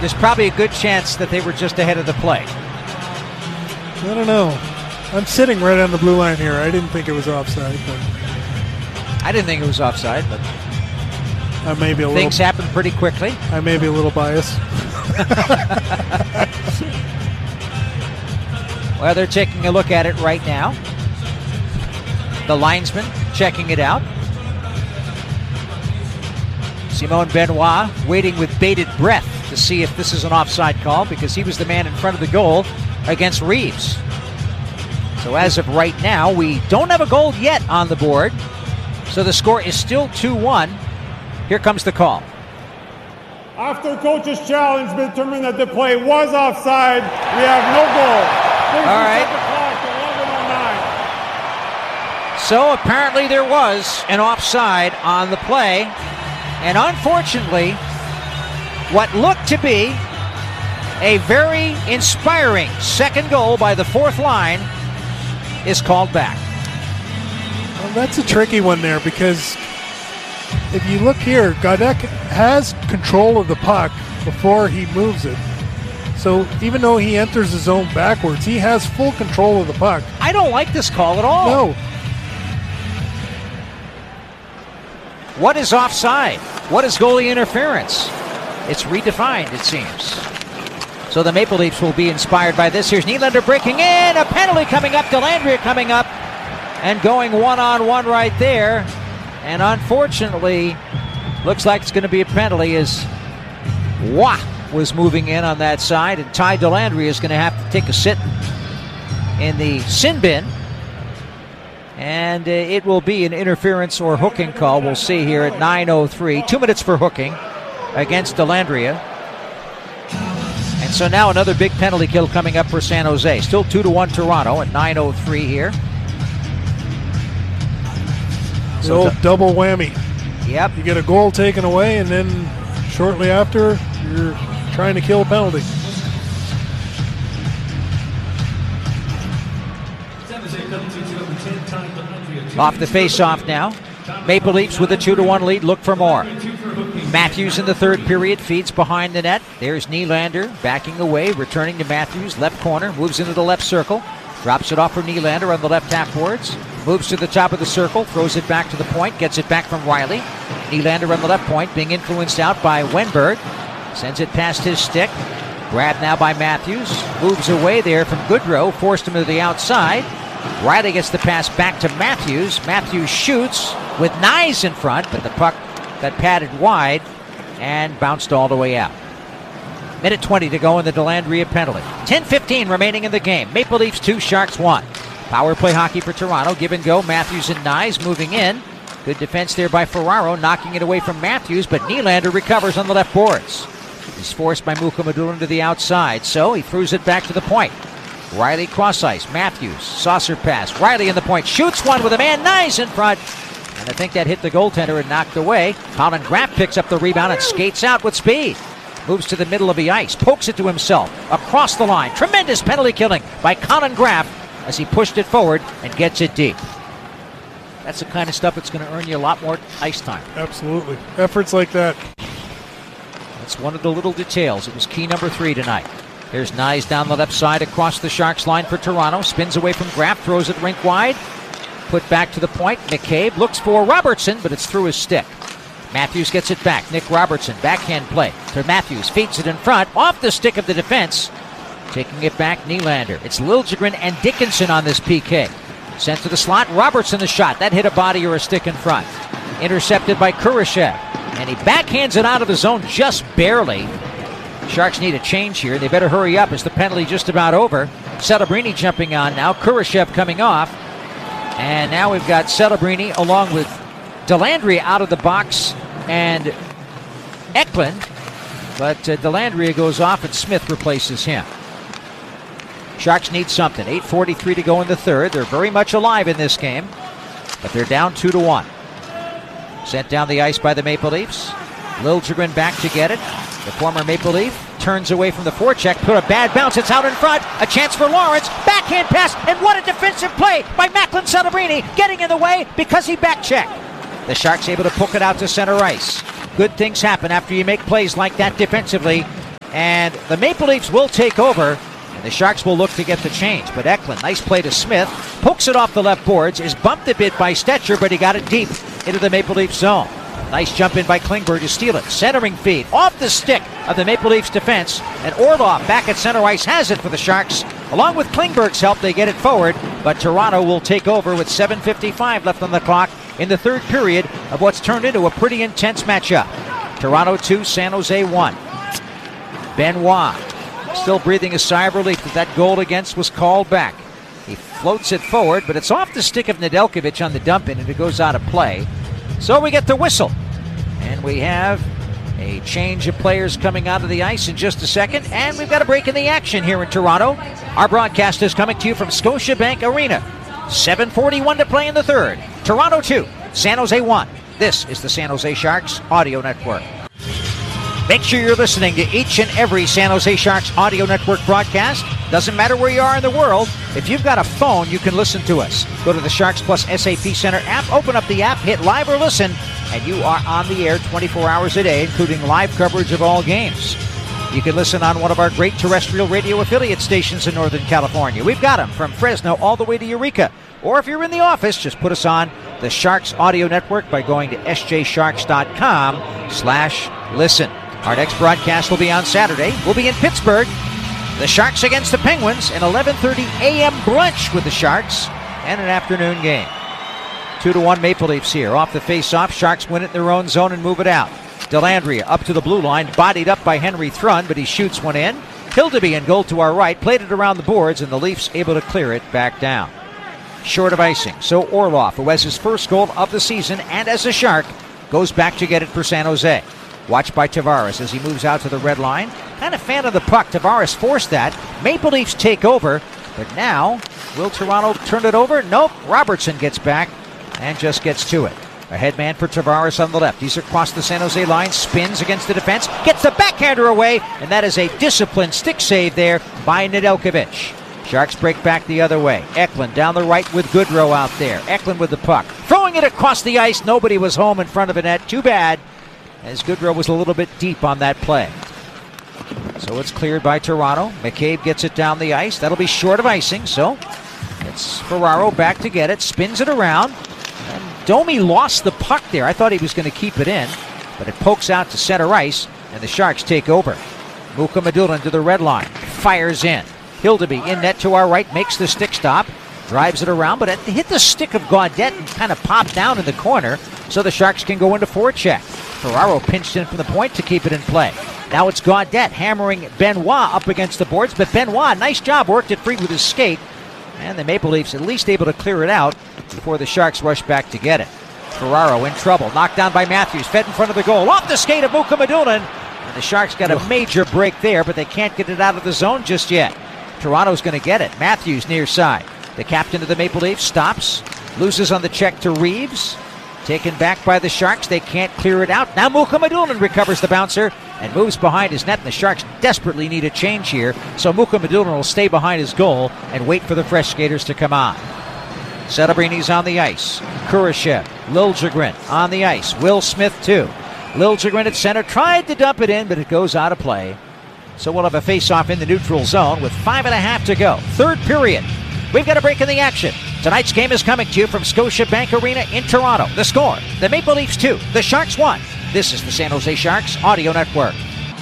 there's probably a good chance that they were just ahead of the play. I don't know. I'm sitting right on the blue line here. I didn't think it was offside, but I didn't think it was offside, but I may be a things happen pretty quickly. I may be a little biased. Well, they're taking a look at it right now. The linesman checking it out. Simon Benoit waiting with bated breath to see if this is an offside call because he was the man in front of the goal against Reeves. So as of right now, we don't have a goal yet on the board. So the score is still 2-1. Here comes the call. After coach's challenge determined that the play was offside, we have no goal. Please all right. The clock to 11:09. So apparently there was an offside on the play. And unfortunately, what looked to be a very inspiring second goal by the fourth line is called back. Well, that's a tricky one there because if you look here, Gaudek has control of the puck before he moves it. So even though he enters the zone backwards, he has full control of the puck. I don't like this call at all. No. What is offside? What is goalie interference? It's redefined, it seems. So the Maple Leafs will be inspired by this. Here's Nylander breaking in. A penalty coming up. Dellandrea coming up and going one-on-one right there. And unfortunately, looks like it's going to be a penalty as Waugh was moving in on that side. And Ty Dellandrea is going to have to take a sit in the sin bin. And it will be an interference or hooking call. We'll see here at 9:03. 2 minutes for hooking against Dellandrea. And so now another big penalty kill coming up for San Jose. Still 2-1 Toronto at 9:03 here. The old double whammy. Yep. You get a goal taken away, and then shortly after, you're trying to kill a penalty. Off the face-off now. Maple Leafs with a 2-1 lead. Look for more. Matthews in the third period feeds behind the net. There's Nylander backing away, returning to Matthews. Left corner, moves into the left circle. Drops it off for Nylander on the left half boards. Moves to the top of the circle, throws it back to the point, gets it back from Riley. Nylander on the left point, being influenced out by Wenberg. Sends it past his stick. Grabbed now by Matthews. Moves away there from Goodrow, forced him to the outside. Riley gets the pass back to Matthews. Matthews shoots with Nyes in front, but the puck got padded wide and bounced all the way out. Minute 20 to go in the Dellandrea penalty. 10:15 remaining in the game. Maple Leafs 2, Sharks 1. Power play hockey for Toronto. Give and go. Matthews and Nyes moving in. Good defense there by Ferraro, knocking it away from Matthews, but Nylander recovers on the left boards. He's forced by Mukhamadullin to the outside, so he throws it back to the point. Riley cross ice. Matthews, saucer pass. Riley in the point, shoots one with a man Nyes in front. And I think that hit the goaltender and knocked away. Colin Graff picks up the rebound and skates out with speed. Moves to the middle of the ice, pokes it to himself, across the line. Tremendous penalty killing by Colin Graff as he pushed it forward and gets it deep. That's the kind of stuff that's going to earn you a lot more ice time. Absolutely. Efforts like that. That's one of the little details. It was key number 3 tonight. Here's Nyes down the left side across the Sharks line for Toronto. Spins away from Graff, throws it rink wide. Put back to the point. McCabe looks for Robertson, but it's through his stick. Matthews gets it back. Nick Robertson, backhand play to Matthews. Feeds it in front, off the stick of the defense. Taking it back, Nylander. It's Liljegren and Dickinson on this PK. Sent to the slot, Robertson the shot. That hit a body or a stick in front. Intercepted by Kurashev. And he backhands it out of the zone just barely. Sharks need a change here. They better hurry up as the penalty just about over. Celebrini jumping on now. Kurashev coming off. And now we've got Celebrini along with Dellandrea out of the box and Eklund. But Dellandrea goes off and Smith replaces him. Sharks need something. 8:43 to go in the third. They're very much alive in this game. But they're down 2-1. Sent down the ice by the Maple Leafs. Liljegren back to get it. The former Maple Leaf turns away from the forecheck, put a bad bounce, it's out in front, a chance for Lawrence, backhand pass, and what a defensive play by Macklin Celebrini, getting in the way because he backchecked. The Sharks able to poke it out to center ice. Good things happen after you make plays like that defensively. and the Maple Leafs will take over, and the Sharks will look to get the change. But Eklund, nice play to Smith, pokes it off the left boards, is bumped a bit by Stetcher, but he got it deep into the Maple Leafs zone. Nice jump in by Klingberg to steal it. Centering feed off the stick of the Maple Leafs defense, and Orlov back at center ice has it for the Sharks. Along with Klingberg's help, they get it forward, but Toronto will take over with 7:55 left on the clock in the third period of what's turned into a pretty intense matchup. Toronto 2, San Jose 1. Benoit still breathing a sigh of relief that goal against was called back. He floats it forward, but it's off the stick of Nedeljkovic on the dump in, and it goes out of play. So we get the whistle, and we have a change of players coming out of the ice in just a second, and we've got a break in the action here in Toronto. Our broadcast is coming to you from Scotiabank Arena. 7:41 to play in the third. Toronto 2, San Jose 1. This is the San Jose Sharks Audio Network. Make sure you're listening to each and every San Jose Sharks Audio Network broadcast. Doesn't matter where you are in the world. If you've got a phone, you can listen to us. Go to the Sharks Plus SAP Center app, open up the app, hit live or listen, and you are on the air 24 hours a day, including live coverage of all games. You can listen on one of our great terrestrial radio affiliate stations in Northern California. We've got them from Fresno all the way to Eureka. Or if you're in the office, just put us on the Sharks Audio Network by going to sjsharks.com/listen. Our next broadcast will be on Saturday. We'll be in Pittsburgh. The Sharks against the Penguins, an 11:30 a.m. brunch with the Sharks, and an afternoon game. 2-1 Maple Leafs here. Off the face-off, Sharks win it in their own zone and move it out. Dellandrea up to the blue line, bodied up by Henry Thrun, but he shoots one in. Hildeby in goal to our right, played it around the boards, and the Leafs able to clear it back down. Short of icing, so Orlov, who has his first goal of the season and as a Shark, goes back to get it for San Jose. Watched by Tavares as he moves out to the red line. Kind of fan of the puck. Tavares forced that. Maple Leafs take over, but now, will Toronto turn it over? Nope. Robertson gets back and just gets to it. A headman for Tavares on the left. He's across the San Jose line, spins against the defense, gets the backhander away, and that is a disciplined stick save there by Nedeljkovic. Sharks break back the other way. Eklund down the right with Goodrow out there. Eklund with the puck. Throwing it across the ice. Nobody was home in front of the net. Too bad, as Goodrow was a little bit deep on that play. So it's cleared by Toronto. McCabe gets it down the ice. That'll be short of icing, so it's Ferraro back to get it. Spins it around. And Domi lost the puck there. I thought he was going to keep it in, but it pokes out to center ice, and the Sharks take over. Mukhamadullin to the red line. Fires in. Hildeby in net to our right, makes the stick stop. Drives it around, but it hit the stick of Gaudette and kind of popped down in the corner, so the Sharks can go into forecheck. Ferraro pinched in from the point to keep it in play. Now it's Gaudette hammering Benoit up against the boards, but Benoit, nice job, worked it free with his skate. And the Maple Leafs at least able to clear it out before the Sharks rush back to get it. Ferraro in trouble, knocked down by Matthews, fed in front of the goal, off the skate of Mukhamadullin. And the Sharks got a major break there, but they can't get it out of the zone just yet. Toronto's going to get it. Matthews near side. The captain of the Maple Leafs stops, loses on the check to Reeves. Taken back by the Sharks. They can't clear it out. Now Mukhamadullin recovers the bouncer and moves behind his net. And the Sharks desperately need a change here. So Mukhamadullin will stay behind his goal and wait for the fresh skaters to come on. Celebrini's on the ice. Kurashev, Liljegren on the ice. Will Smith too. Liljegren at center. Tried to dump it in, but it goes out of play. So we'll have a face-off in the neutral zone with 5.5 to go. Third period. We've got a break in the action. Tonight's game is coming to you from Scotiabank Arena in Toronto. The score, the Maple Leafs 2, the Sharks 1. This is the San Jose Sharks Audio Network.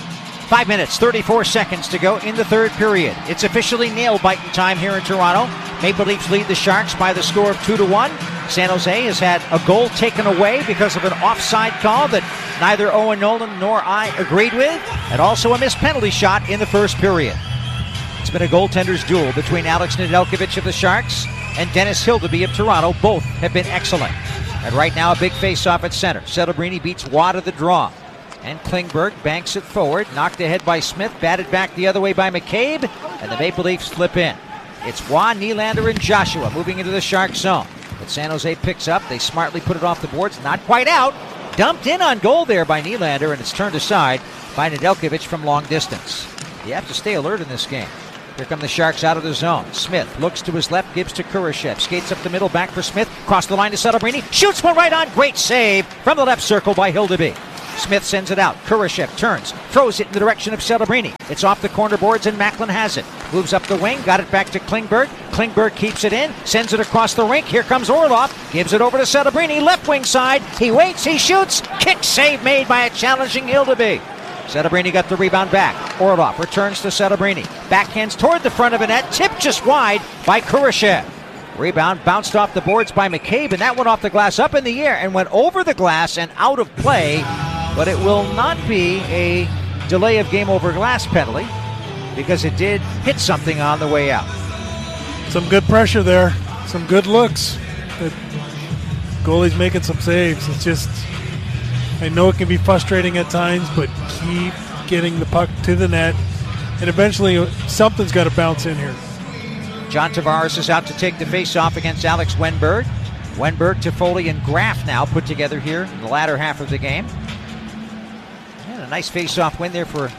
5 minutes, 34 seconds to go in the third period. It's officially nail-biting time here in Toronto. Maple Leafs lead the Sharks by the score of 2-1. San Jose has had a goal taken away because of an offside call that neither Owen Nolan nor I agreed with, and also a missed penalty shot in the first period. It's been a goaltender's duel between Alex Nedeljkovic of the Sharks and Dennis Hildeby of Toronto. Both have been excellent. And right now a big face-off at center. Celebrini beats Watt to the draw. And Klingberg banks it forward, knocked ahead by Smith, batted back the other way by McCabe, and the Maple Leafs flip in. It's Juan, Nylander, and Joshua moving into the Sharks zone. But San Jose picks up. They smartly put it off the boards. Not quite out. Dumped in on goal there by Nylander, and it's turned aside by Nedeljkovic from long distance. You have to stay alert in this game. Here come the Sharks out of the zone. Smith looks to his left, gives to Kurashev. Skates up the middle, back for Smith. Cross the line to Celebrini. Shoots one right on. Great save from the left circle by Hildeby. Smith sends it out. Kurashev turns, throws it in the direction of Celebrini. It's off the corner boards and Macklin has it. Moves up the wing, got it back to Klingberg. Klingberg keeps it in, sends it across the rink. Here comes Orlov, gives it over to Celebrini, left wing side. He waits, he shoots. Kick save made by a challenging Hildeby. Celebrini got the rebound back. Orlov returns to Celebrini. Backhands toward the front of the net, tipped just wide by Kurashev. Rebound bounced off the boards by McCabe, and that went off the glass up in the air and went over the glass and out of play. But it will not be a delay of game over glass penalty because it did hit something on the way out. Some good pressure there. Some good looks. The goalie's making some saves. It's just, I know it can be frustrating at times, but keep getting the puck to the net, and eventually something's got to bounce in here. John Tavares is out to take the face-off against Alex Wenberg. Wenberg, Toffoli, and Graf now put together here in the latter half of the game. And a nice face-off win there for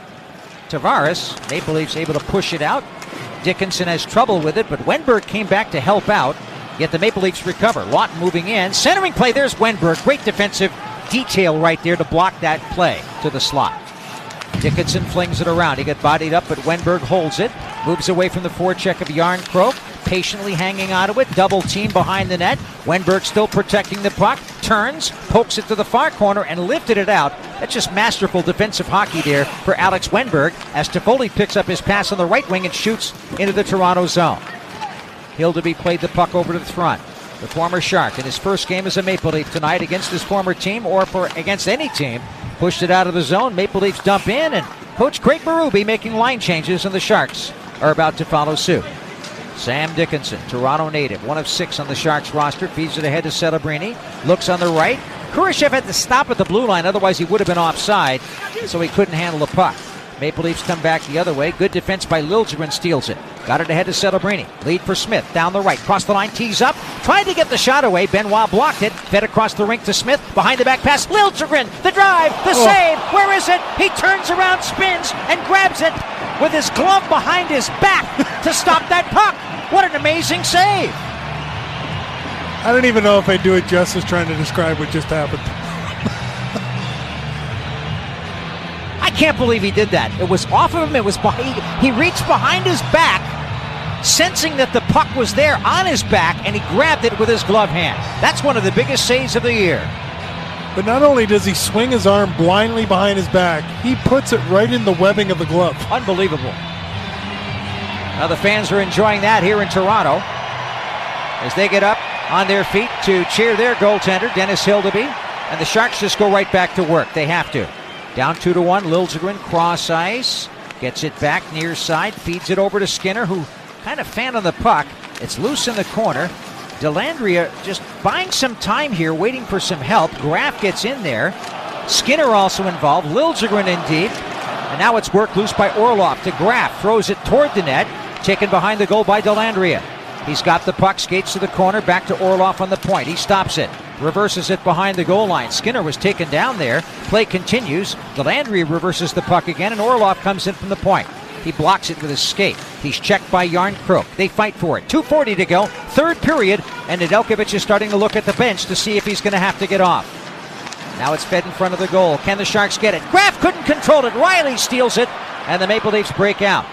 Tavares. Maple Leafs able to push it out. Dickinson has trouble with it, but Wenberg came back to help out. Yet the Maple Leafs recover. Lawton moving in. Centering play, there's Wenberg. Great defensive detail right there to block that play to the slot. Dickinson flings it around. He got bodied up, but Wenberg holds it. Moves away from the forecheck of Järnkrok. Patiently hanging onto it. Double team behind the net. Wenberg still protecting the puck. Turns, pokes it to the far corner, and lifted it out. That's just masterful defensive hockey there for Alex Wenberg as Toffoli picks up his pass on the right wing and shoots into the Toronto zone. Hildeby played the puck over to the front. The former Shark in his first game as a Maple Leaf tonight against his former team or against any team. Pushed it out of the zone. Maple Leafs dump in, and Coach Craig Berube making line changes, and the Sharks are about to follow suit. Sam Dickinson, Toronto native, 1 of 6 on the Sharks roster, feeds it ahead to Celebrini. Looks on the right. Kurashev had to stop at the blue line, otherwise he would have been offside, so he couldn't handle the puck. Maple Leafs come back the other way. Good defense by Liljegren, steals it. Got it ahead to Celebrini. Lead for Smith. Down the right. Cross the line. Tees up. Tried to get the shot away. Benoit blocked it. Fed across the rink to Smith. Behind the back pass. Liljegren. The drive. The save. Where is it? He turns around, spins, and grabs it with his glove behind his back to stop that puck. What an amazing save. I don't even know if I do it justice trying to describe what just happened. I can't believe he did that. It was off of him. It was he reached behind his back, sensing that the puck was there on his back, and he grabbed it with his glove hand. That's one of the biggest saves of the year. But not only does he swing his arm blindly behind his back, he puts it right in the webbing of the glove. Unbelievable. Now the fans are enjoying that here in Toronto as they get up on their feet to cheer their goaltender, Dennis Hildeby, and the Sharks just go right back to work. They have to. Down 2-1, Liljegren cross ice, gets it back near side, feeds it over to Skinner, who kind of fanned on the puck. It's loose in the corner. Dellandrea just buying some time here, waiting for some help. Graf gets in there. Skinner also involved. Liljegren in deep. And now it's worked loose by Orlov to Graf. Throws it toward the net. Taken behind the goal by Dellandrea. He's got the puck, skates to the corner, back to Orlov on the point. He stops it. Reverses it behind the goal line. Skinner was taken down there. Play continues. Dellandrea reverses the puck again, and Orlov comes in from the point. He blocks it with his skate. He's checked by Järnkrok. They fight for it. 2:40 to go. Third period, and Nedeljkovic is starting to look at the bench to see if he's going to have to get off. Now it's fed in front of the goal. Can the Sharks get it? Graf couldn't control it. Riley steals it, and the Maple Leafs break out.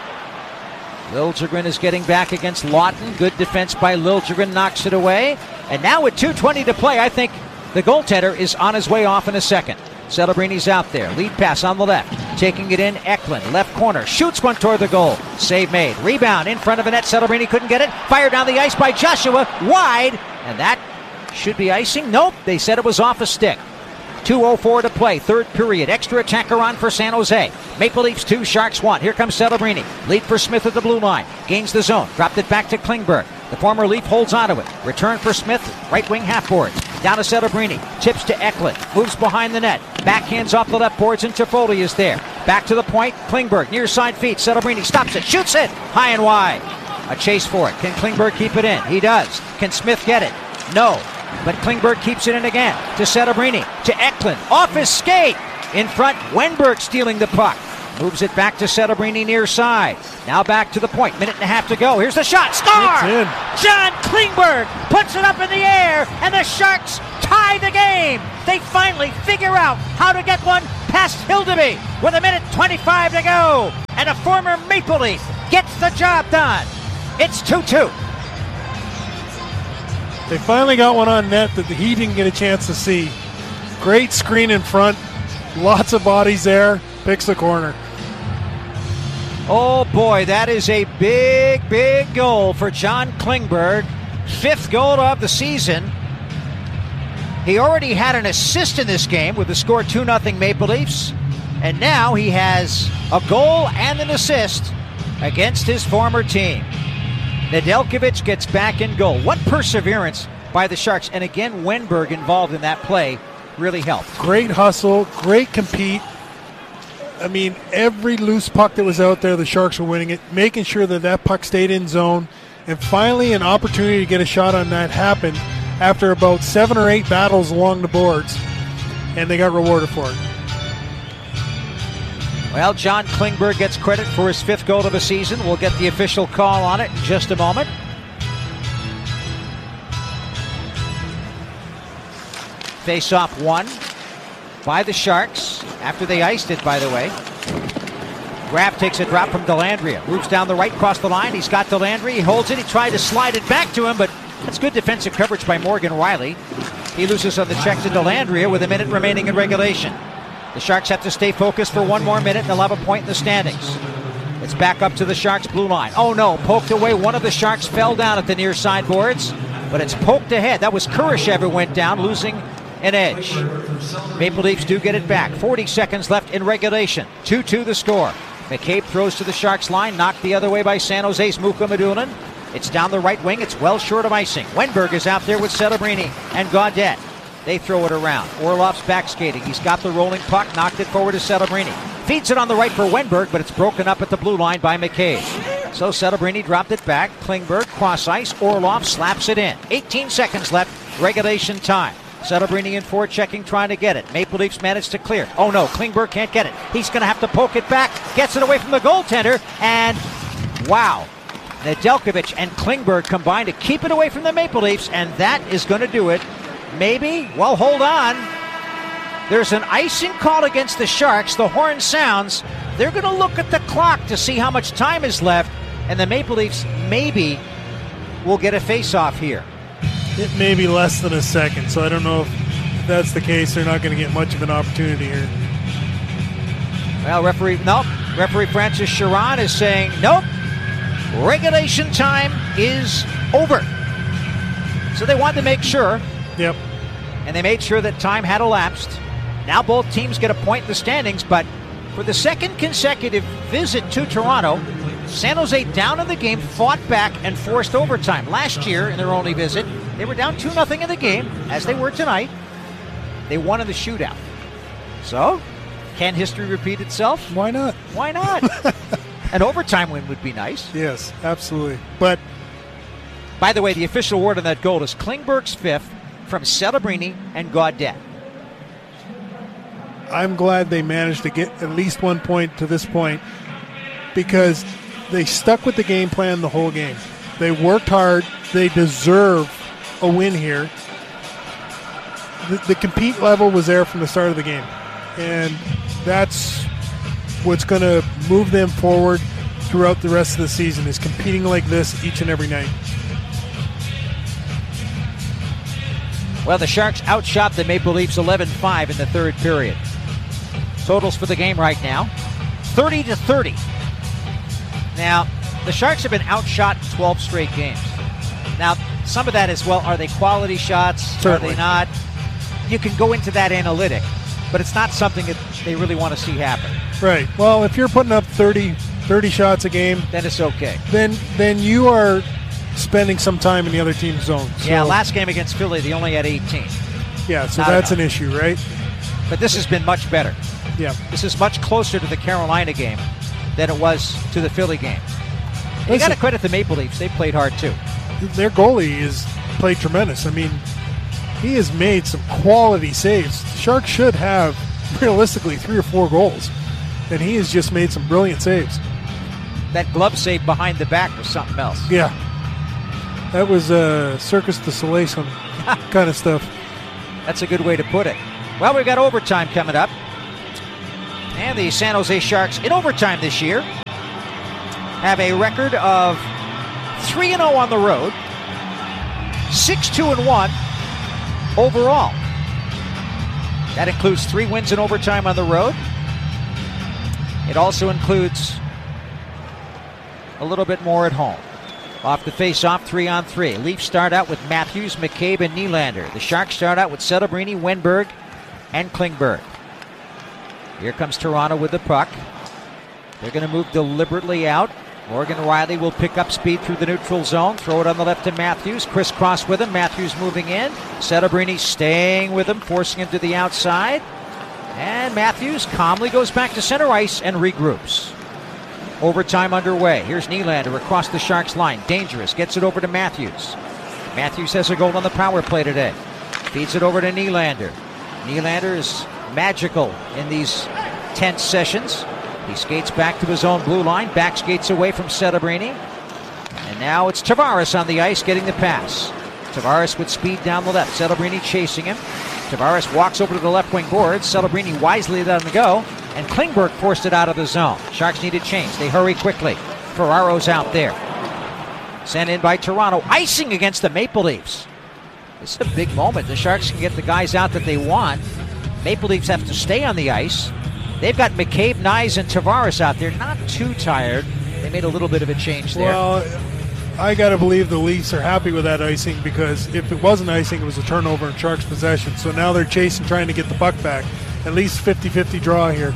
Liljegren is getting back against Lawton. Good defense by Liljegren, knocks it away. And now with 2:20 to play, I think the goaltender is on his way off in a second. Celebrini's out there. Lead pass on the left. Taking it in, Eklund. Left corner. Shoots one toward the goal. Save made. Rebound in front of the net. Celebrini couldn't get it. Fired down the ice by Joshua. Wide. And that should be icing. Nope. They said it was off a stick. 2:04 to play. Third period. Extra attacker on for San Jose. Maple Leafs 2, Sharks 1. Here comes Celebrini. Lead for Smith at the blue line. Gains the zone. Dropped it back to Klingberg. The former Leaf holds onto it. Return for Smith. Right wing half boards. Down to Celebrini. Tips to Eklund. Moves behind the net. Backhands off the left boards, and Toffoli is there. Back to the point. Klingberg. Near side feet. Celebrini stops it. Shoots it. High and wide. A chase for it. Can Klingberg keep it in? He does. Can Smith get it? No. But Klingberg keeps it in again. To Celebrini. To Eklund. Off his skate. In front. Wenberg stealing the puck. Moves it back to Celebrini near side. Now back to the point. Minute and a half to go. Here's the shot. Score! John Klingberg puts it up in the air, and the Sharks tie tie the game. They finally figure out how to get one past Hildeby with 1:25 to go. And a former Maple Leaf gets the job done. It's 2-2. They finally got one on net that he didn't get a chance to see. Great screen in front. Lots of bodies there. Picks the corner. Oh boy, that is a big, big goal for John Klingberg. 5th goal of the season. He already had an assist in this game with the score 2-0 Maple Leafs. And now he has a goal and an assist against his former team. Nedeljkovic gets back in goal. What perseverance by the Sharks. And again, Wenberg involved in that play really helped. Great hustle, great compete. I mean, every loose puck that was out there, the Sharks were winning it, making sure that that puck stayed in zone. And finally, an opportunity to get a shot on that happened after about 7 or 8 battles along the boards. And they got rewarded for it. Well, John Klingberg gets credit for his 5th goal of the season. We'll get the official call on it in just a moment. Face-off won by the Sharks after they iced it, by the way. Graf takes a drop from Dellandrea. Moves down the right, across the line. He's got Dellandrea. He holds it. He tried to slide it back to him, but that's good defensive coverage by Morgan Riley. He loses on the check to Dellandrea with a minute remaining in regulation. The Sharks have to stay focused for 1 more minute and they'll have a point in the standings. It's back up to the Sharks' blue line. Oh no, poked away. One of the Sharks fell down at the near side boards, but it's poked ahead. That was Kurashev who went down, losing an edge. Maple Leafs do get it back. 40 seconds left in regulation. 2-2 the score. McCabe throws to the Sharks line, knocked the other way by San Jose's Muka Madunan. It's down the right wing. It's well short of icing. Wenberg is out there with Celebrini and Gaudette. They throw it around. Orlov's back skating. He's got the rolling puck, knocked it forward to Celebrini. Feeds it on the right for Wenberg, but it's broken up at the blue line by McCabe. So Celebrini dropped it back. Klingberg, cross ice. Orlov slaps it in. 18 seconds left, regulation time. Celebrini in forward checking, trying to get it. Maple Leafs managed to clear. Oh no, Klingberg can't get it. He's going to have to poke it back. Gets it away from the goaltender, and wow. Nedeljkovic and Klingberg combined to keep it away from the Maple Leafs, and that is going to do it. Maybe. Well, hold on. There's an icing call against the Sharks. The horn sounds. They're going to look at the clock to see how much time is left, and the Maple Leafs maybe will get a face-off here. It may be less than a second, so I don't know if that's the case. They're not going to get much of an opportunity here. Well, referee Francis Chiron is saying, nope, regulation time is over. So they wanted to make sure. Yep. And they made sure that time had elapsed. Now both teams get a point in the standings, but for the second consecutive visit to Toronto, San Jose down in the game, fought back and forced overtime. Last year, in their only visit, they were down 2-0 in the game, as they were tonight. They won in the shootout. So, can history repeat itself? Why not? Why not? An overtime win would be nice. Yes, absolutely. But, by the way, the official word on that goal is Klingberg's 5th from Celebrini and Gaudette. I'm glad they managed to get at least 1 point to this point because they stuck with the game plan the whole game. They worked hard. They deserve a win here. The compete level was there from the start of the game. And that's what's going to move them forward throughout the rest of the season is competing like this each and every night. Well, the Sharks outshot the Maple Leafs 11-5 in the third period. Totals for the game right now, 30-30. Now, the Sharks have been outshot 12 straight games. Now, some of that is, well, are they quality shots? Certainly. Are they not? You can go into that analytic, but it's not something that they really want to see happen. Right. Well, if you're putting up 30 shots a game, then it's okay. Then you are spending some time in the other team's zone. So, yeah, last game against Philly, they only had 18. Yeah, so Not that's enough. an issue, right? But this has been much better. Yeah. This is much closer to the Carolina game than it was to the Philly game. And you got to credit the Maple Leafs. They played hard, too. Their goalie has played tremendous. I mean, he has made some quality saves. The Sharks should have, realistically, 3 or 4 goals. And he has just made some brilliant saves. That glove save behind the back was something else. Yeah. That was Circus du Soleil kind of stuff. That's a good way to put it. Well, we've got overtime coming up. And the San Jose Sharks in overtime this year have a record of 3-0 on the road, 6-2-1 overall. That includes 3 wins in overtime on the road. It also includes a little bit more at home. Off the face-off, 3-on-3. Leafs start out with Matthews, McCabe, and Nylander. The Sharks start out with Setterberg, Wenberg, and Klingberg. Here comes Toronto with the puck. They're going to move deliberately out. Morgan Rielly will pick up speed through the neutral zone. Throw it on the left to Matthews. Crisscross with him. Matthews moving in. Setterberg staying with him, forcing him to the outside. And Matthews calmly goes back to center ice and regroups. Overtime underway. Here's Nylander across the Sharks line. Dangerous. Gets it over to Matthews. Matthews has a goal on the power play today. Feeds it over to Nylander. Nylander is magical in these tense sessions. He skates back to his own blue line. Back skates away from Setterberg. And now it's Tavares on the ice getting the pass. Tavares with speed down the left. Setterberg chasing him. Tavares walks over to the left wing boards. Setterberg wisely let him go. And Klingberg forced it out of the zone. Sharks need a change. They hurry quickly. Ferraro's out there. Sent in by Toronto. Icing against the Maple Leafs. This is a big moment. The Sharks can get the guys out that they want. Maple Leafs have to stay on the ice. They've got McCabe, Nyes, and Tavares out there. Not too tired. They made a little bit of a change there. Well, I got to believe the Leafs are happy with that icing, because if it wasn't icing, it was a turnover in Sharks' possession. So now they're chasing, trying to get the puck back. At least 50-50 draw here.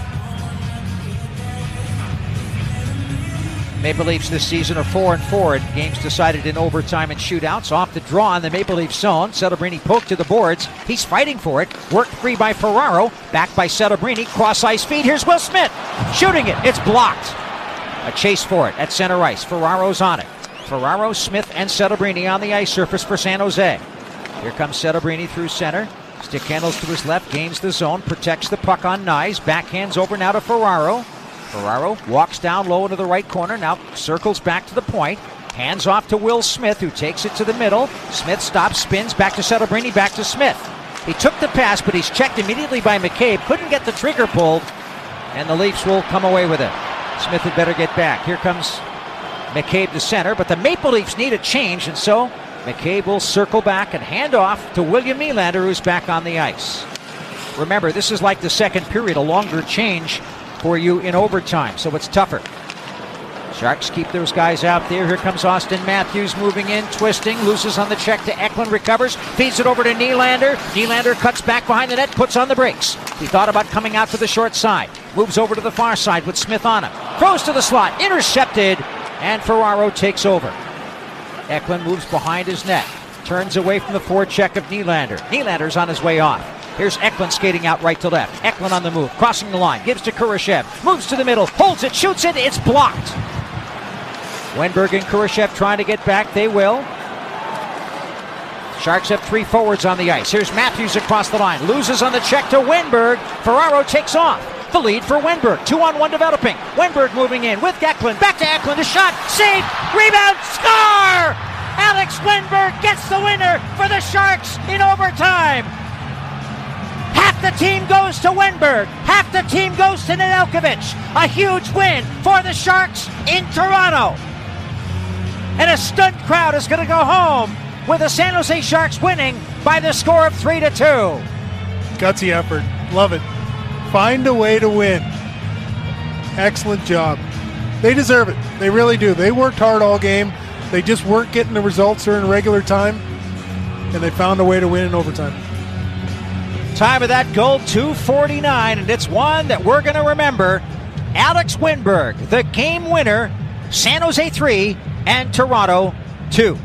Maple Leafs this season are 4-4 in games decided in overtime and shootouts. Off the draw in the Maple Leafs zone. Setterberg poked to the boards. He's fighting for it. Worked free by Ferraro. Back by Setterberg. Cross ice feed. Here's Will Smith. Shooting it. It's blocked. A chase for it at center ice. Ferraro's on it. Ferraro, Smith, and Setterberg on the ice surface for San Jose. Here comes Setterberg through center. Stick handles to his left, gains the zone, protects the puck on Nyes. Backhands over now to Ferraro. Ferraro walks down low into the right corner, now circles back to the point. Hands off to Will Smith, who takes it to the middle. Smith stops, spins, back to Setterberg, back to Smith. He took the pass, but he's checked immediately by McCabe. Couldn't get the trigger pulled, and the Leafs will come away with it. Smith had better get back. Here comes McCabe to center, but the Maple Leafs need a change, and so McCabe will circle back and hand off to William Nylander, who's back on the ice. Remember, this is like the second period, a longer change for you in overtime, so it's tougher. Sharks keep those guys out there. Here comes Austin Matthews moving in, twisting, loses on the check to Eklund, recovers, feeds it over to Nylander. Nylander cuts back behind the net, puts on the brakes. He thought about coming out to the short side. Moves over to the far side with Smith on him. Throws to the slot, intercepted, and Ferraro takes over. Eklund moves behind his net, turns away from the forecheck of Nylander. Nylander's on his way off. Here's Eklund skating out right to left. Eklund on the move, crossing the line, gives to Kurashev, moves to the middle, holds it, shoots it, it's blocked. Wenberg and Kurashev trying to get back, they will. Sharks have 3 forwards on the ice. Here's Matthews across the line, loses on the check to Wenberg. Ferraro takes off. The lead for Wenberg, 2-on-1 developing. Wenberg moving in with Eklund, back to Eklund, a shot, save, rebound, score! Alex Wenberg gets the winner for the Sharks in overtime. Half the team goes to Wenberg, half the team goes to Nedeljkovic. A huge win for the Sharks in Toronto. And a stunned crowd is going to go home with the San Jose Sharks winning by the score of 3-2. Gutsy effort. Love it. Find a way to win. Excellent job. They deserve it. They really do. They worked hard all game. They just weren't getting the results during regular time, and they found a way to win in overtime. Time of that goal, 2:49, and it's one that we're going to remember. Alex Wenberg, the game winner, San Jose 3 and Toronto 2.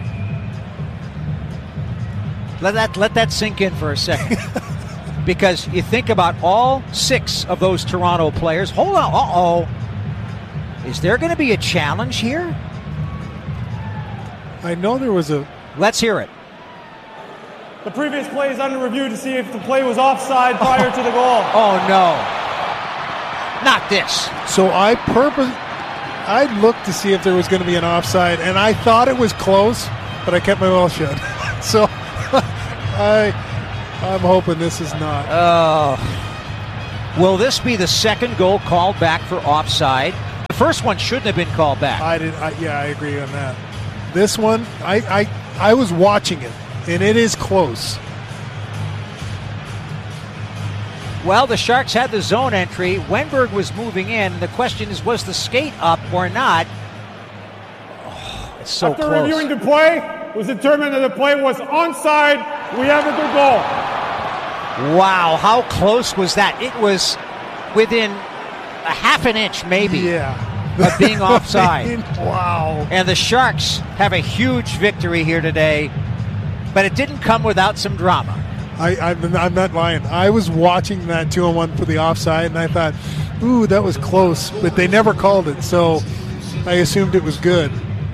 Let that sink in for a second. Because you think about all 6 of those Toronto players. Hold on. Is there going to be a challenge here? I know there was a... Let's hear it. The previous play is under review to see if the play was offside prior to the goal. Oh, no. Not this. So I looked to see if there was going to be an offside, and I thought it was close, but I kept my mouth shut. So I'm hoping this is not. Will this be the second goal called back for offside? The first one shouldn't have been called back. I agree on that. This one, I was watching it, and it is close. Well, the Sharks had the zone entry. Wenberg was moving in. The question is, was the skate up or not? Oh, it's so After close. reviewing the play, it was determined that the play was onside. We have a good goal. Wow, how close was that? It was within a half an inch, maybe, of being offside. Wow. And the Sharks have a huge victory here today, but it didn't come without some drama. I'm not lying. I was watching that 2-on-1 for the offside, and I thought, ooh, that was close, but they never called it, so I assumed it was good.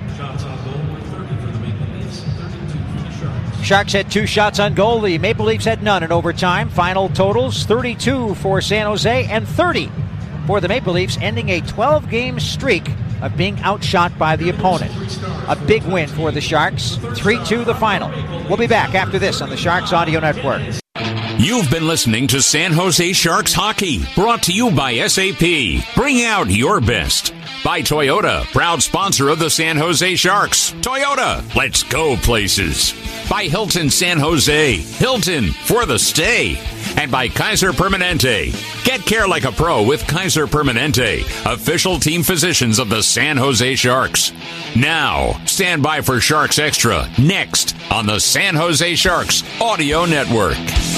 Sharks had 2 shots on goal. The Maple Leafs had none in overtime. Final totals, 32 for San Jose and 30 for the Maple Leafs, ending a 12-game streak of being outshot by the opponent. A big win for the Sharks. 3-2 the final. We'll be back after this on the Sharks Audio Network. You've been listening to San Jose Sharks Hockey, brought to you by SAP. Bring out your best. By Toyota, proud sponsor of the San Jose Sharks. Toyota, let's go places. By Hilton San Jose. Hilton, for the stay. And by Kaiser Permanente. Get care like a pro with Kaiser Permanente, official team physicians of the San Jose Sharks. Now, stand by for Sharks Extra, next on the San Jose Sharks Audio Network.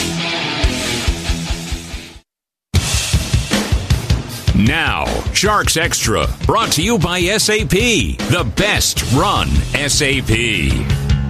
Now, Sharks Extra, brought to you by SAP, the best run SAP.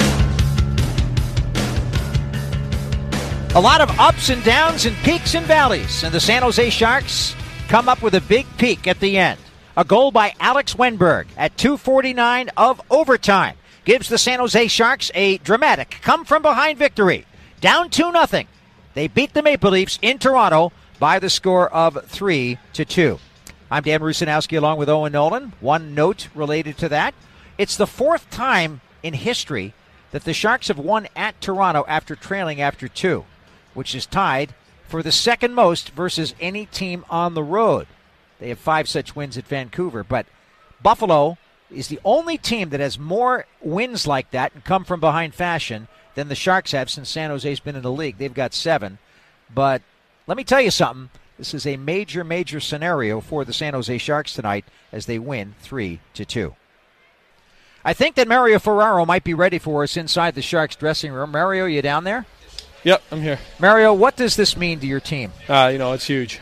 A lot of ups and downs and peaks and valleys, and the San Jose Sharks come up with a big peak at the end. A goal by Alex Wenberg at 2:49 of overtime gives the San Jose Sharks a dramatic come-from-behind victory. Down 2-0. They beat the Maple Leafs in Toronto by the score of 3-2. I'm Dan Rusanowski along with Owen Nolan. One note related to that. It's the 4th time in history that the Sharks have won at Toronto after trailing after 2, which is tied for the second most versus any team on the road. They have 5 such wins at Vancouver, but Buffalo is the only team that has more wins like that and come from behind fashion than the Sharks have since San Jose's been in the league. They've got 7, but let me tell you something. This is a major, major scenario for the San Jose Sharks tonight as they win 3-2. I think that Mario Ferraro might be ready for us inside the Sharks dressing room. Mario, you down there? Yep, I'm here. Mario, what does this mean to your team? It's huge.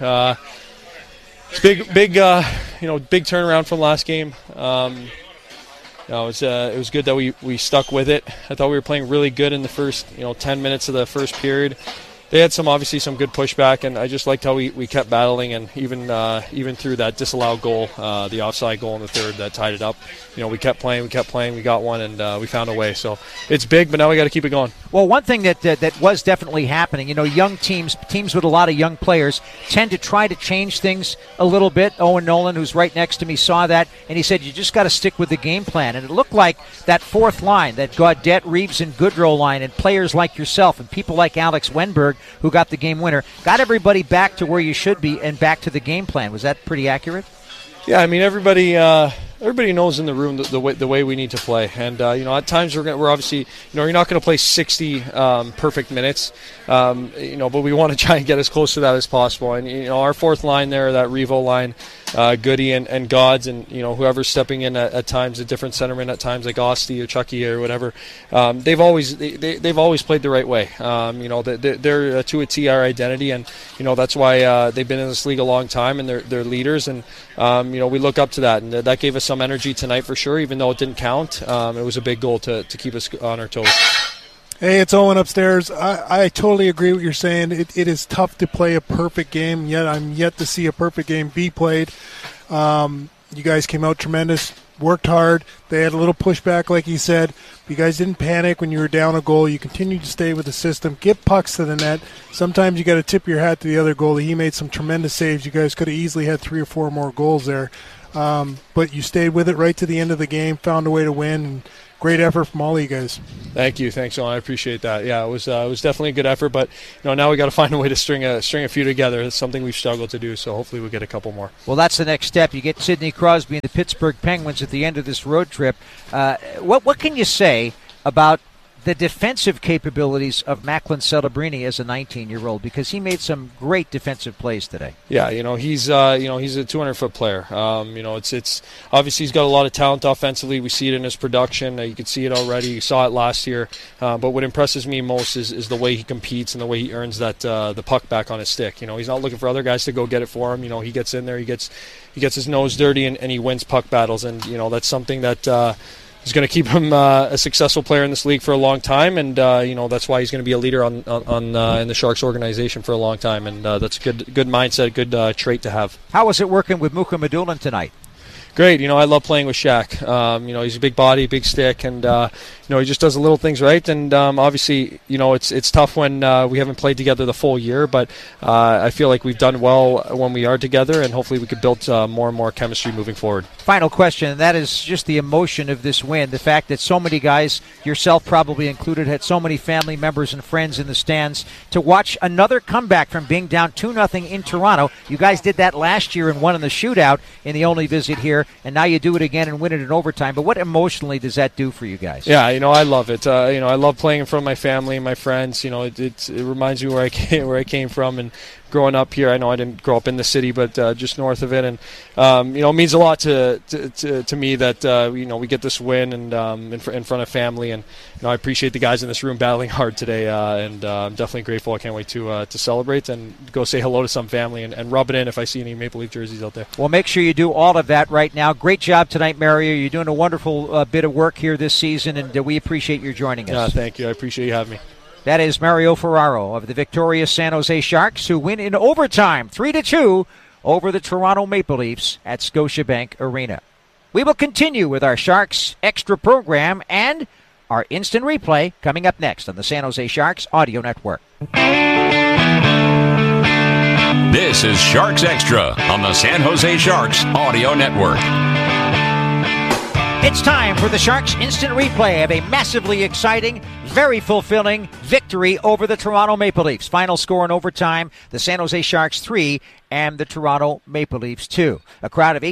It's big, big turnaround from last game. It was good that we stuck with it. I thought we were playing really good in the first 10 minutes of the first period. They had obviously some good pushback, and I just liked how we kept battling, and even through that disallowed goal, the offside goal in the third that tied it up. We kept playing, we got one, and we found a way. So it's big, but now we got to keep it going. Well, one thing that was definitely happening, young teams with a lot of young players, tend to try to change things a little bit. Owen Nolan, who's right next to me, saw that, and he said, you just got to stick with the game plan. And it looked like that 4th line, that Gaudette, Reeves, and Goodrow line, and players like yourself and people like Alex Wenberg, who got the game winner, got everybody back to where you should be and back to the game plan. Was that pretty accurate? Yeah, I mean, everybody knows in the room the way we need to play, and at times we're obviously you're not going to play 60 perfect minutes, but we want to try and get as close to that as possible. And our 4th line there, that Revo line, Goody and Gods, and whoever's stepping in at times, a different centerman at times like Osti or Chucky or whatever, they've always played the right way. They're to a T our identity, and that's why they've been in this league a long time, and they're leaders, and we look up to that, and that gave us some energy tonight for sure. Even though it didn't count, it was a big goal to keep us on our toes. Hey, it's Owen upstairs. I totally agree with what you're saying. It is tough to play a perfect game, yet I'm yet to see a perfect game be played. You guys came out tremendous, worked hard. They had a little pushback, like you said. But you guys didn't panic when you were down a goal. You continued to stay with the system, get pucks to the net. Sometimes you got to tip your hat to the other goalie. He made some tremendous saves. You guys could have easily had 3 or 4 more goals there. But you stayed with it right to the end of the game, found a way to win, and great effort from all of you guys. Thank you. Thanks, Owen. I appreciate that. Yeah, it was definitely a good effort, but now we got to find a way to string a few together. It's something we've struggled to do, so hopefully we get a couple more. Well, that's the next step. You get Sidney Crosby and the Pittsburgh Penguins at the end of this road trip. What can you say about the defensive capabilities of Macklin Celebrini as a 19-year-old, because he made some great defensive plays today? Yeah, he's a 200-foot player. It's obviously he's got a lot of talent offensively. We see it in his production. You can see it already. You saw it last year. But what impresses me most is the way he competes and the way he earns that the puck back on his stick. He's not looking for other guys to go get it for him. He gets in there, he gets his nose dirty, and he wins puck battles. And that's something that is going to keep him a successful player in this league for a long time, and that's why he's going to be a leader in the Sharks organization for a long time, and that's a good mindset, good trait to have. How was it working with Muka Medulin tonight? Great. I love playing with Shaq. He's a big body, big stick, and he just does the little things right. And obviously, it's tough when we haven't played together the full year, but I feel like we've done well when we are together, and hopefully we could build more and more chemistry moving forward. Final question, and that is just the emotion of this win. The fact that so many guys, yourself probably included, had so many family members and friends in the stands to watch another comeback from being down 2-0 in Toronto. You guys did that last year and won in the shootout in the only visit here, and now you do it again and win it in overtime. But what emotionally does that do for you guys? Yeah, I love it. I love playing in front of my family and my friends. It reminds me where I came from, and growing up here. I know I didn't grow up in the city, but just north of it, and it means a lot to me that we get this win and in front of family, and I appreciate the guys in this room battling hard today, and I'm definitely grateful. I can't wait to celebrate and go say hello to some family and rub it in if I see any Maple Leaf jerseys out there. Well, make sure you do all of that right now. Great job tonight, Mario. You're doing a wonderful bit of work here this season, and we appreciate your joining us. Thank you. I appreciate you having me. That is Mario Ferraro of the victorious San Jose Sharks, who win in overtime 3-2 over the Toronto Maple Leafs at Scotiabank Arena. We will continue with our Sharks Extra program and our instant replay coming up next on the San Jose Sharks Audio Network. This is Sharks Extra on the San Jose Sharks Audio Network. It's time for the Sharks instant replay of a massively exciting, very fulfilling victory over the Toronto Maple Leafs. Final score in overtime, the San Jose Sharks 3 and the Toronto Maple Leafs 2. A crowd of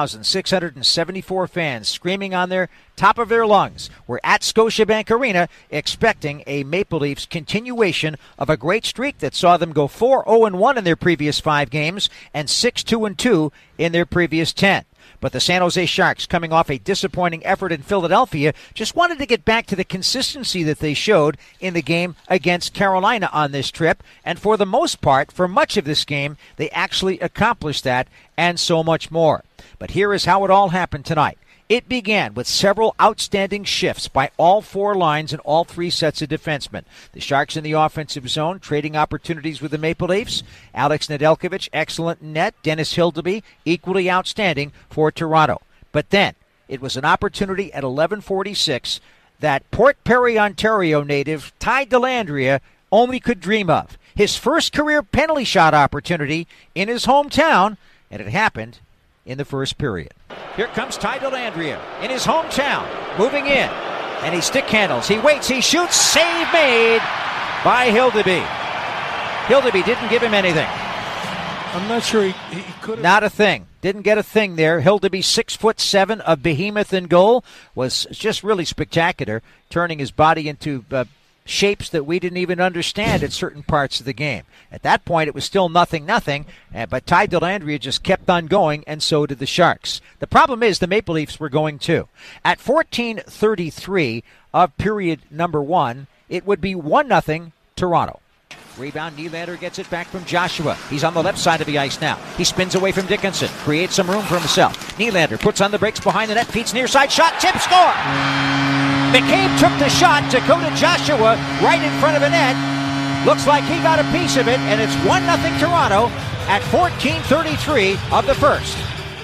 18,674 fans screaming on their top of their lungs were at Scotiabank Arena expecting a Maple Leafs continuation of a great streak that saw them go 4-0-1 in their previous 5 games and 6-2-2 in their previous 10. But the San Jose Sharks, coming off a disappointing effort in Philadelphia, just wanted to get back to the consistency that they showed in the game against Carolina on this trip. And for the most part, for much of this game, they actually accomplished that and so much more. But here is how it all happened tonight. It began with several outstanding shifts by all 4 lines and all 3 sets of defensemen. The Sharks in the offensive zone, trading opportunities with the Maple Leafs. Alex Nedeljkovic, excellent in net. Dennis Hildeby, equally outstanding for Toronto. But then, it was an opportunity at 11:46 that Port Perry, Ontario native Ty Dellandrea only could dream of. His first career penalty shot opportunity in his hometown, and it happened in the first period. Here comes Ty Dellandrea in his hometown, moving in, and he stick handles, he waits, he shoots, save made by Hildeby. Hildeby didn't give him anything. I'm not sure he could have. Not a thing. Didn't get a thing there. Hildeby, 6'7", a behemoth in goal, was just really spectacular, turning his body into shapes that we didn't even understand at certain parts of the game. At that point, it was still 0-0, but Ty Dellandrea just kept on going, and so did the Sharks. The problem is the Maple Leafs were going too. At 14:33 of period number 1, it would be 1-0 Toronto. Rebound, Nylander gets it back from Joshua. He's on the left side of the ice now. He spins away from Dickinson, creates some room for himself. Nylander puts on the brakes behind the net, feeds near side shot, tip, score! McCabe took the shot. Dakota Joshua right in front of the net. Looks like he got a piece of it, and it's 1-0 Toronto at 14:33 of the first.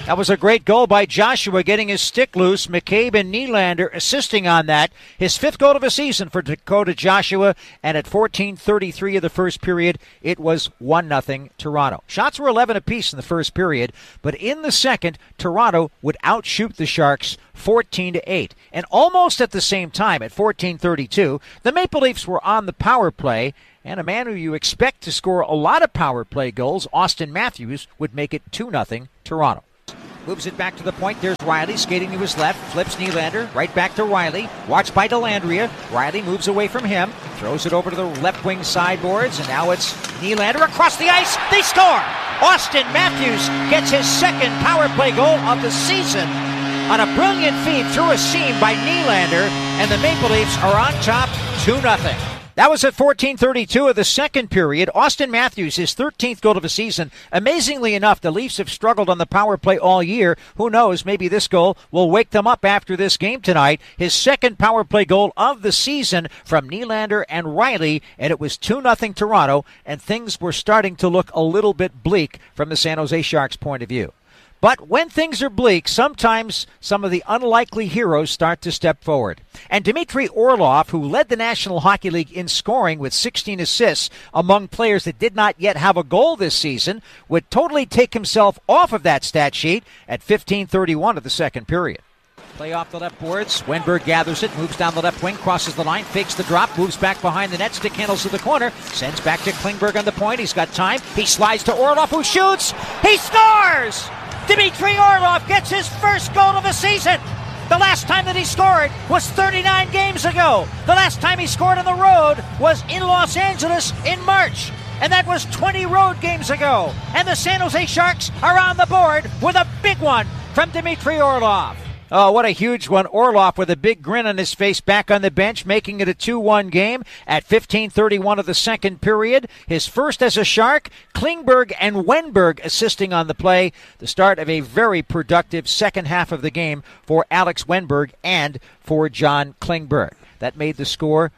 That was a great goal by Joshua, getting his stick loose. McCabe and Nylander assisting on that. His 5th goal of the season for Dakota Joshua, and at 14:33 of the first period, it was 1-0 Toronto. Shots were 11 apiece in the first period, but in the second, Toronto would outshoot the Sharks 14-8. And almost at the same time, at 14:32, the Maple Leafs were on the power play, and a man who you expect to score a lot of power play goals, Austin Matthews, would make it 2-0 Toronto. Moves it back to the point. There's Riley skating to his left. Flips Nylander. Right back to Riley. Watched by Dellandrea. Riley moves away from him. Throws it over to the left wing sideboards. And now it's Nylander across the ice. They score! Austin Matthews gets his 2nd power play goal of the season on a brilliant feed through a seam by Nylander. And the Maple Leafs are on top 2-0. That was at 14:32 of the second period. Austin Matthews, his 13th goal of the season. Amazingly enough, the Leafs have struggled on the power play all year. Who knows, maybe this goal will wake them up after this game tonight. His 2nd power play goal of the season from Nylander and Riley, and it was 2-0 Toronto, and things were starting to look a little bit bleak from the San Jose Sharks' point of view. But when things are bleak, sometimes some of the unlikely heroes start to step forward. And Dmitry Orlov, who led the National Hockey League in scoring with 16 assists among players that did not yet have a goal this season, would totally take himself off of that stat sheet at 15:31 of the second period. Play off the left boards. Wenberg gathers it, moves down the left wing, crosses the line, fakes the drop, moves back behind the net, stick handles to the corner, sends back to Klingberg on the point. He's got time. He slides to Orlov, who shoots. He scores! Dmitry Orlov gets his 1st goal of the season. The last time that he scored was 39 games ago. The last time he scored on the road was in Los Angeles in March. And that was 20 road games ago. And the San Jose Sharks are on the board with a big one from Dmitry Orlov. Oh, what a huge one. Orlov with a big grin on his face back on the bench, making it a 2-1 game at 15:31 of the second period. His first as a Shark. Klingberg and Wenberg assisting on the play. The start of a very productive second half of the game for Alex Wenberg and for John Klingberg. That made the score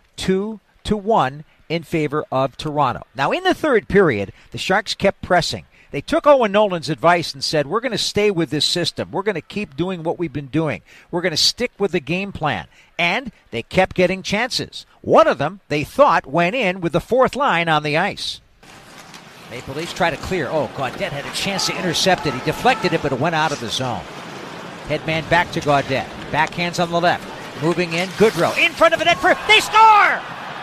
2-1 in favor of Toronto. Now, in the third period, the Sharks kept pressing. They took Owen Nolan's advice and said, we're going to stay with this system. We're going to keep doing what we've been doing. We're going to stick with the game plan. And they kept getting chances. One of them, they thought, went in with the 4th line on the ice. Maple Leafs try to clear. Oh, Gaudette had a chance to intercept it. He deflected it, but it went out of the zone. Headman back to Gaudette. Backhands on the left. Moving in, Goodrow. In front of the net for... They score!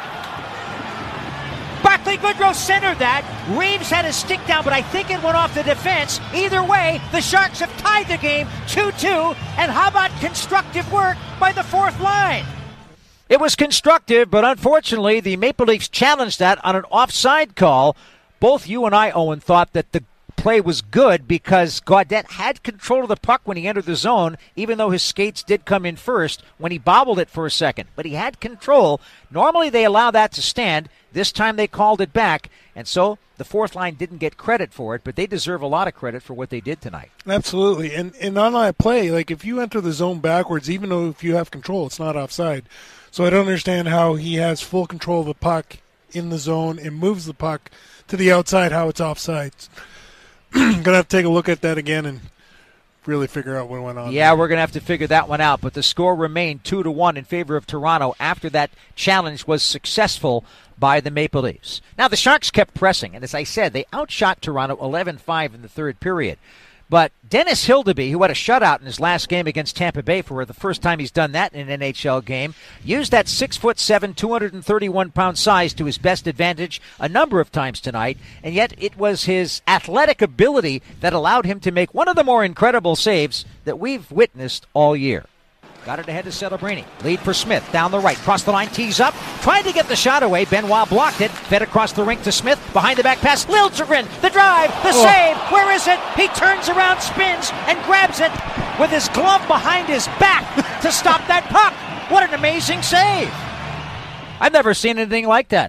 Barclay Goodrow centered that. Reeves had his stick down, but I think it went off the defense. Either way, the Sharks have tied the game 2-2. And how about constructive work by the 4th line? It was constructive, but unfortunately, the Maple Leafs challenged that on an offside call. Both you and I, Owen, thought that the play was good because Gaudette had control of the puck when he entered the zone, even though his skates did come in first when he bobbled it for a second. But he had control. Normally they allow that to stand. This time they called it back, and so the 4th line didn't get credit for it, but they deserve a lot of credit for what they did tonight. Absolutely. And on that play, like if you enter the zone backwards, even though if you have control, it's not offside. So I don't understand how he has full control of the puck in the zone and moves the puck to the outside, how it's offside. Going to have to take a look at that again and really figure out what went on. Yeah, we're going to have to figure that one out, but the score remained 2-1 in favor of Toronto after that challenge was successful by the Maple Leafs. Now, the Sharks kept pressing, and as I said, they outshot Toronto 11-5 in the third period. But Dennis Hildeby, who had a shutout in his last game against Tampa Bay for the first time he's done that in an NHL game, used that 6'7", 231-pound size to his best advantage a number of times tonight, and yet it was his athletic ability that allowed him to make one of the more incredible saves that we've witnessed all year. Got it ahead to Celebrini. Lead for Smith. Down the right. Cross the line. Tees up. Tried to get the shot away. Benoit blocked it. Fed across the rink to Smith. Behind the back pass. Liljegren. The drive. The save. Where is it? He turns around, spins, and grabs it with his glove behind his back to stop that puck. What an amazing save. I've never seen anything like that.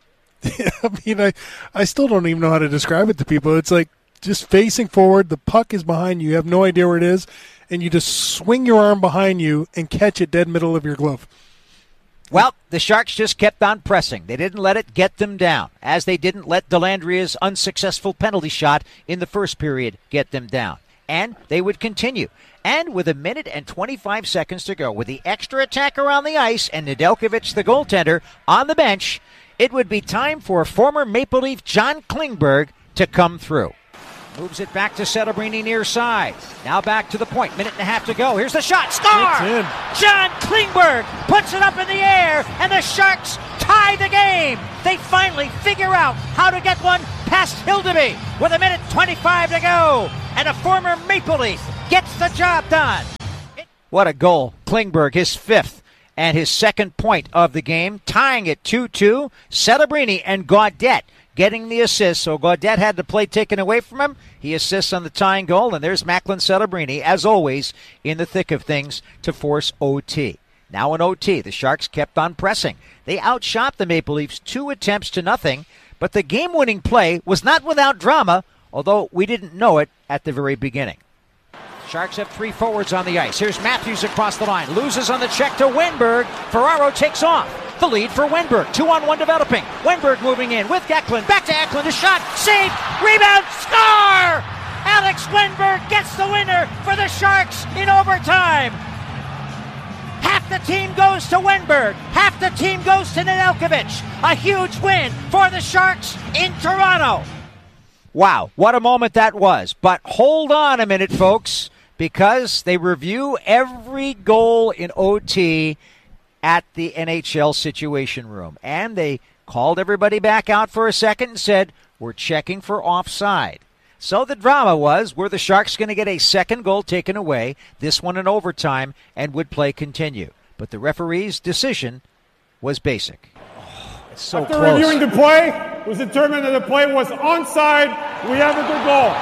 I mean, I still don't even know how to describe it to people. It's like just facing forward. The puck is behind you. You have no idea where it is. And you just swing your arm behind you and catch it dead middle of your glove. Well, the Sharks just kept on pressing. They didn't let it get them down, as they didn't let Dellandrea's unsuccessful penalty shot in the first period get them down. and they would continue. And with 1 minute and 25 seconds to go, with the extra attacker on the ice and Nedeljkovic, the goaltender, on the bench, it would be time for former Maple Leaf John Klingberg to come through. Moves it back to Celebrini near side. Now back to the point. 1.5 minutes to go. Here's the shot. Score! John Klingberg puts it up in the air, and the Sharks tie the game. They finally figure out how to get one past Hildeby with 1 minute 25 to go. And a former Maple Leaf gets the job done. What a goal. Klingberg, his 5th and his 2nd point of the game, tying it 2-2. Celebrini and Gaudette getting the assist. So Gaudette had the play taken away from him. He assists on the tying goal, and there's Macklin Celebrini, as always, in the thick of things to force OT. Now in OT, the Sharks kept on pressing. They outshot the Maple Leafs 2 attempts to nothing, but the game-winning play was not without drama, although we didn't know it at the very beginning. Sharks have 3 forwards on the ice. Here's Matthews across the line. Loses on the check to Wenberg. Ferraro takes off. The lead for Wenberg. 2-on-1 developing. Wenberg moving in with Eklund. Back to Eklund. A shot. Save. Rebound. Score! Alex Wenberg gets the winner for the Sharks in overtime. Half the team goes to Wenberg. Half the team goes to Nedeljkovic. A huge win for the Sharks in Toronto. Wow, what a moment that was. But hold on a minute, folks, because they review every goal in OT at the NHL Situation Room. And they called everybody back out for a second and said, we're checking for offside. So the drama was, were the Sharks going to get a second goal taken away, this one in overtime, and would play continue? But the referee's decision was basic. It's so After close. reviewing the play, it was determined that the play was onside. We have a good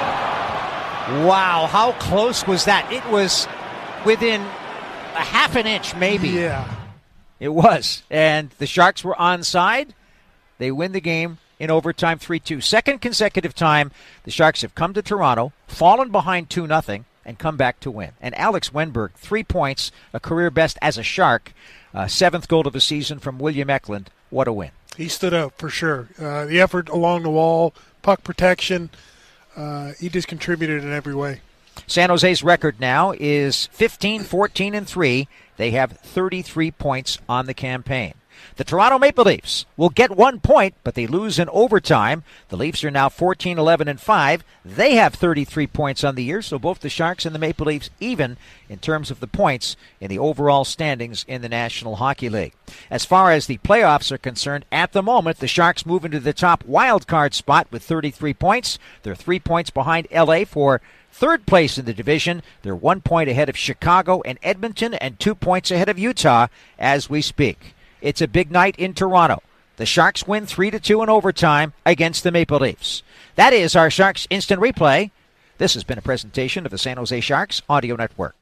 goal. Wow, how close was that? It was within a half an inch, maybe. Yeah. It was. And the Sharks were onside. They win the game in overtime 3-2. Second consecutive time the Sharks have come to Toronto, fallen behind 2-0, and come back to win. And Alex Wenberg, 3 points, a career best as a Shark. 7th goal of the season from William Eklund. What a win. He stood out for sure. The effort along the wall, puck protection, he just contributed in every way. San Jose's record now is 15-14-3. They have 33 points on the campaign. The Toronto Maple Leafs will get 1 point, but they lose in overtime. The Leafs are now 14-11-5. They have 33 points on the year, so both the Sharks and the Maple Leafs even in terms of the points in the overall standings in the National Hockey League. As far as the playoffs are concerned, at the moment, the Sharks move into the top wild card spot with 33 points. They're 3 points behind LA for third place in the division. They're 1 point ahead of Chicago and Edmonton and 2 points ahead of Utah as we speak. It's a big night in Toronto. The Sharks win 3-2 in overtime against the Maple Leafs. That is our Sharks Instant Replay. This has been a presentation of the San Jose Sharks Audio Network.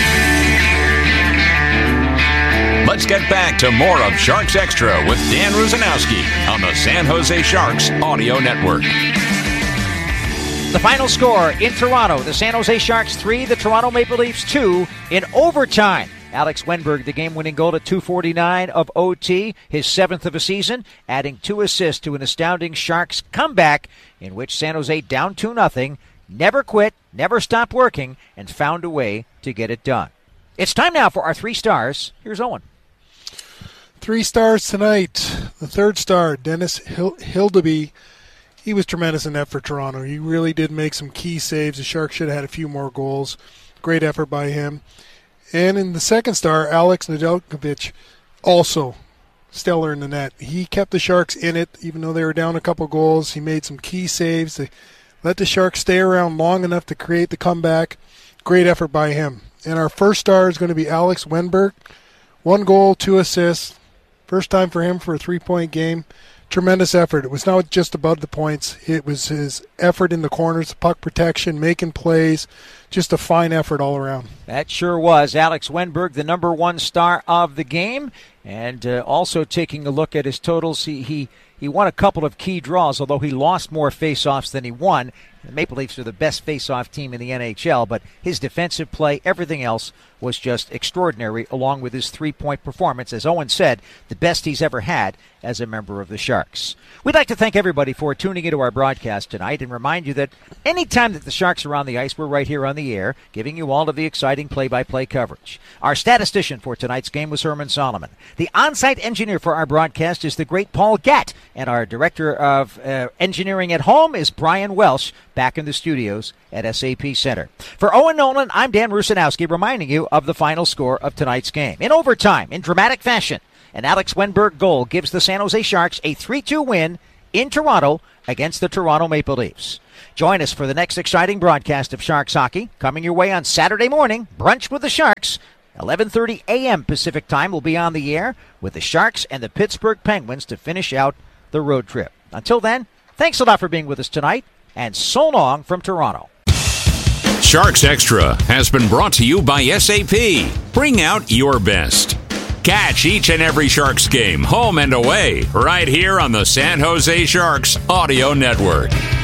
Let's get back to more of Sharks Extra with Dan Rusanowski on the San Jose Sharks Audio Network. The final score in Toronto, the San Jose Sharks 3, the Toronto Maple Leafs 2 in overtime. Alex Wenberg, the game-winning goal at 2:49 of OT, his 7th of a season, adding 2 assists to an astounding Sharks comeback in which San Jose down 2-0, never quit, never stopped working, and found a way to get it done. It's time now for our 3 stars. Here's Owen. 3 stars tonight. The 3rd star, Dennis Hildeby. He was tremendous in net for Toronto. He really did make some key saves. The Sharks should have had a few more goals. Great effort by him. And in the 2nd star, Alex Nedeljkovic, also stellar in the net. He kept the Sharks in it, even though they were down a couple goals. He made some key saves. They let the Sharks stay around long enough to create the comeback. Great effort by him. And our 1st star is going to be Alex Wenberg. 1 goal, 2 assists. First time for him for a 3-point game. Tremendous effort. It was not just about the points. It was his effort in the corners, puck protection, making plays. Just a fine effort all around. That sure was. Alex Wenberg, the number 1 star of the game. And also taking a look at his totals, he won a couple of key draws, although he lost more faceoffs than he won. The Maple Leafs are the best face-off team in the NHL, but his defensive play, everything else, was just extraordinary, along with his three-point performance. As Owen said, the best he's ever had as a member of the Sharks. We'd like to thank everybody for tuning into our broadcast tonight and remind you that anytime that the Sharks are on the ice, we're right here on the air, giving you all of the exciting play-by-play coverage. Our statistician for tonight's game was Herman Solomon. The on-site engineer for our broadcast is the great Paul Gatt, and our director of engineering at home is Brian Welsh, back in the studios at SAP Center. For Owen Nolan, I'm Dan Rusanowski, reminding you of the final score of tonight's game. In overtime, in dramatic fashion, an Alex Wenberg goal gives the San Jose Sharks a 3-2 win in Toronto against the Toronto Maple Leafs. Join us for the next exciting broadcast of Sharks hockey, coming your way on Saturday morning, Brunch with the Sharks. 11:30 a.m. Pacific time will be on the air with the Sharks and the Pittsburgh Penguins to finish out the road trip. Until then, thanks a lot for being with us tonight, and so long from Toronto. Sharks Extra has been brought to you by SAP. Bring out your best. Catch each and every Sharks game, home and away, right here on the San Jose Sharks Audio Network.